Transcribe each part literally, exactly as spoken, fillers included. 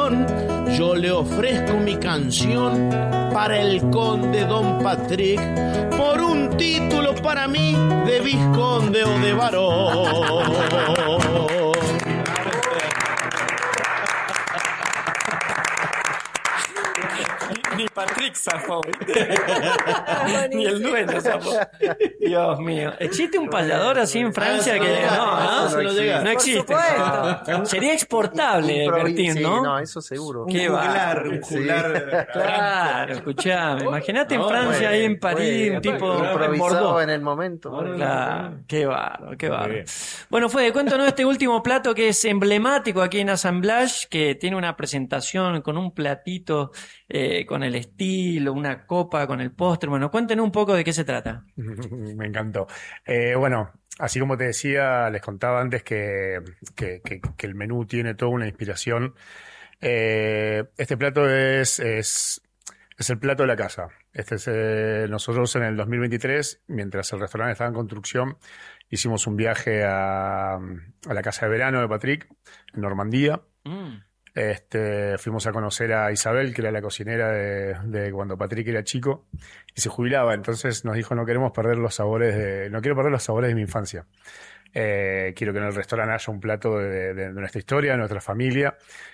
corazón, yo le ofrezco mi canción para el conde Don Patrick, por un título para mí de vizconde o de varón. Ni Patrick zafó, ni el dueño zafó. Dios mío. ¿Existe un payador así en Francia que no, no, no, no existe? No. Sería exportable, Bertín, sí, ¿no? No, eso seguro. Qué un va. juglar, un juglar. Sí. Claro, escuchame. Imagínate en No, Francia, bueno, ahí en París, Bueno, un tipo en improvisado Bordeaux. en el momento. Claro, qué bárbaro, qué bárbaro. Bueno, Fede, cuéntanos este último plato que es emblemático aquí en Assemblage, que tiene una presentación con un platito, eh, con el estilo, una copa con el postre. Bueno, cuéntenos un poco de qué se trata. Me encantó. Eh, bueno, así como te decía, les contaba antes que, que, que, que el menú tiene toda una inspiración. Eh, este plato es, es, es el plato de la casa. Este es, eh, nosotros en el dos mil veintitrés, mientras el restaurante estaba en construcción, hicimos un viaje a, a la casa de verano de Patrick, en Normandía. Mm. Este, fuimos a conocer a Isabel, que era la cocinera de, de cuando Patrick era chico y se jubilaba. Entonces nos dijo, no queremos perder los sabores de, no quiero perder los sabores de mi infancia. Eh, quiero que en el restaurante haya un plato de, de, de nuestra historia, de nuestra familia.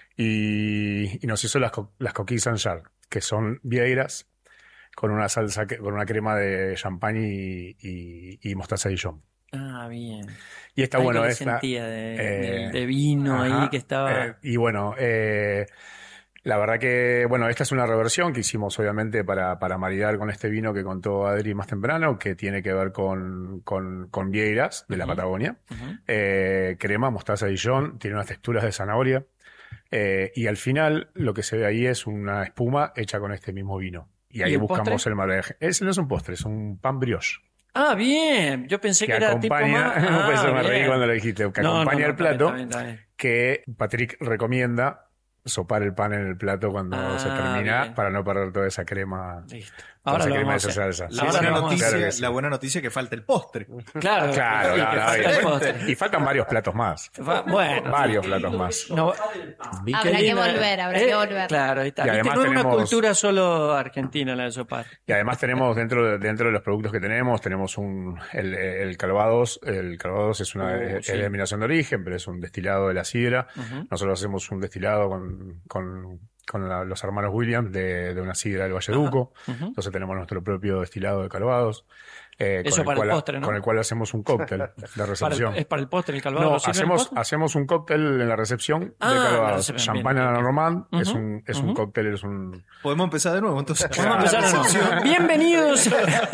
Y, y nos hizo las, co- las coquilles Saint-Charles, que son vieiras con una salsa, que- con una crema de champán y, y, y mostaza Dijon. Ah, bien. Y está Algo bueno, le es la- sentía de, eh, de- de vino Ajá, ahí que estaba... eh, y bueno, eh, la verdad que, bueno, esta es una reversión que hicimos obviamente para, para maridar con este vino que contó Adri más temprano, que tiene que ver con, con, con vieiras de la Ujú. Patagonia. Ujú. Eh, crema, mostaza Dijon, tiene unas texturas de zanahoria. Eh, y al final lo que se ve ahí es una espuma hecha con este mismo vino. Y ¿Y ahí el buscamos postre? el maridaje. Ese no es un postre, es un pan brioche. Ah, bien. Yo pensé que, Que era acompaña, tipo más... por eso Ah, me reí bien. cuando lo dijiste, que No, no, acompaña no, el está bien, plato, está bien, está bien. que Patrick recomienda sopar el pan en el plato cuando Ah, se termina bien. para no perder toda esa crema, Listo. toda Ahora esa lo crema de vamos a esa hacer. salsa. La, Ahora buena lo vamos a noticia, Claro que sí. la buena noticia es que falta el postre. Claro, Claro, y que claro, falta el y- postre. y faltan varios platos más, Fa- Bueno, varios platos más. no, Vi que Habrá que linda- volver, habrá eh, que volver. Claro, ahí está. Y Viste, además no es una tenemos- cultura solo argentina la de sopar. Y además tenemos dentro de, dentro de los productos que tenemos, tenemos un el, el Calvados. El Calvados es una Oh, es sí. de denominación de origen, pero es un destilado de la sidra. Ujú. Nosotros hacemos un destilado con, con, con la- los hermanos Williams de, de una sidra del Valleduco. Ujú. Entonces tenemos nuestro propio destilado de Calvados. eh, Eso con para el cual, postre, ¿no? Con el cual hacemos un cóctel de Para recepción. el- es para el postre el calvado. No, ¿lo sirven en el hacemos, postre? hacemos un cóctel en la recepción Ah, de en la Calvados. recepción, Champagne bien, a la bien. normand es Ujú, un, es ujú. un cóctel, es un... Podemos empezar de nuevo, entonces. Vamos a empezar de nuevo. Recepción. Bienvenidos.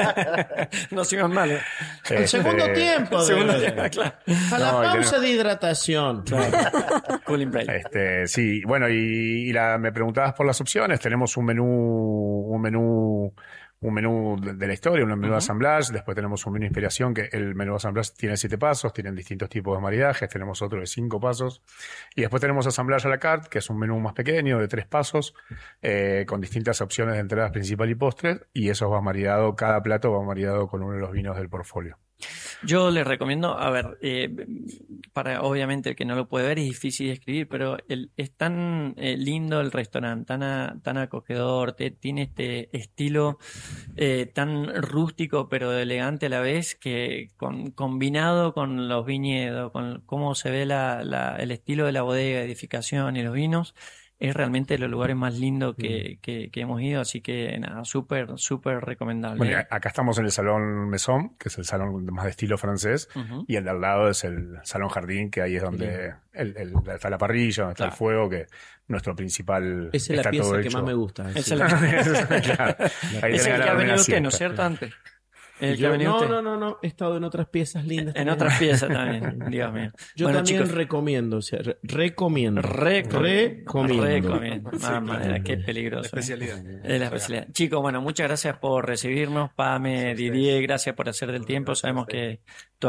No sigan mal. ¿eh? El este, segundo tiempo. Segundo de- día, claro. A la No, y pausa de hidratación. Cooling break. Este, sí, bueno, y, y la, me preguntabas por las opciones. Tenemos un menú, un menú, un menú de, de la historia, un menú Ujú. de assemblage. Después tenemos un menú de inspiración, que el menú de assemblage tiene siete pasos, tienen distintos tipos de maridajes. Tenemos otro de cinco pasos. Y después tenemos assemblage à la carte, que es un menú más pequeño, de tres pasos, eh, con distintas opciones de entradas principal y postres. Y eso va maridado, cada plato va maridado con uno de los vinos del portfolio. Yo les recomiendo, a ver, eh, para obviamente el que no lo puede ver es difícil de escribir, pero el, es tan eh, lindo el restaurante, tan, a- tan acogedor, te- tiene este estilo eh, tan rústico pero elegante a la vez, que con- combinado con los viñedos, con cómo se ve la, la- el estilo de la bodega, edificación y los vinos, es realmente los lugares más lindos que, que, que hemos ido, así que nada, súper, súper recomendable. Bueno, y a- acá estamos en el Salón Maison, que es el salón más de estilo francés. Ujú. Y el de al lado es el Salón Jardín, que ahí es donde el, el- está la parrilla, donde está Claro. el fuego, que nuestro principal... Esa es la está todo pieza que hecho. más me gusta. Esa sí. es la- Claro. Ahí Es tenés el la que ha venido ordenación. usted, ¿no es cierto? Antes. El que Yo- ha venido no, usted. no, no, no. He estado en otras piezas lindas. En también. otras piezas también, Dios mío. Yo Bueno, también chicos, recomiendo, o sea, re- recomiendo. recomiendo. Recomiendo. Recomiendo. Ah, manera, qué peligroso. La especialidad. ¿eh? Es la especialidad. Chicos, bueno, muchas gracias por recibirnos. Pame, Didier, gracias por hacer del tiempo. Sabemos que